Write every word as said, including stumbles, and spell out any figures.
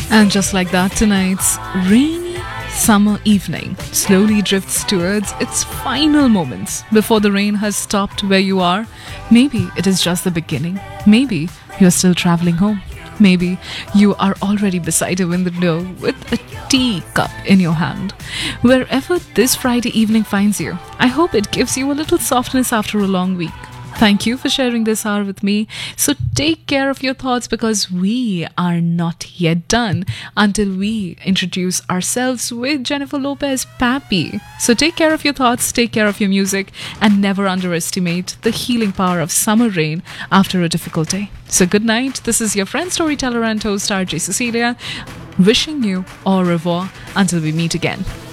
And just like that, tonight's rainy summer evening slowly drifts towards its final moments before the rain has stopped where you are. Maybe it is just the beginning. Maybe you're still traveling home. Maybe you are already beside a window with a tea cup in your hand. Wherever this Friday evening finds you, I hope it gives you a little softness after a long week. Thank you for sharing this hour with me. So take care of your thoughts because we are not yet done until we introduce ourselves with Jennifer Lopez Pappy. So take care of your thoughts, take care of your music, and never underestimate the healing power of summer rain after a difficult day. So good night. This is your friend, storyteller, and host R J Cecilia, wishing you au revoir until we meet again.